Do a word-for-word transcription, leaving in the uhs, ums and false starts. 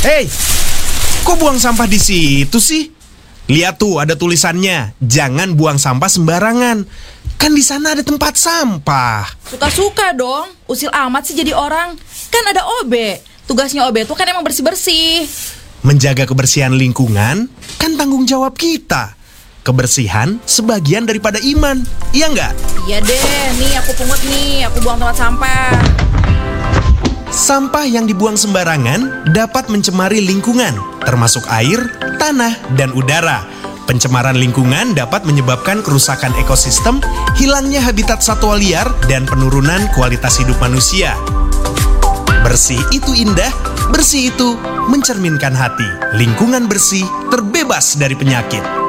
Hei, kok buang sampah di situ sih? Lihat tuh ada tulisannya, jangan buang sampah sembarangan. Kan di sana ada tempat sampah. Suka-suka dong, usil amat sih jadi orang. Kan ada O B, tugasnya O B tuh kan emang bersih-bersih. Menjaga kebersihan lingkungan kan tanggung jawab kita. Kebersihan sebagian daripada iman, iya nggak? Iya deh, nih aku pungut nih, aku buang tempat sampah. Sampah yang dibuang sembarangan dapat mencemari lingkungan, termasuk air, tanah, dan udara. Pencemaran lingkungan dapat menyebabkan kerusakan ekosistem, hilangnya habitat satwa liar, dan penurunan kualitas hidup manusia. Bersih itu indah, bersih itu mencerminkan hati. Lingkungan bersih, terbebas dari penyakit.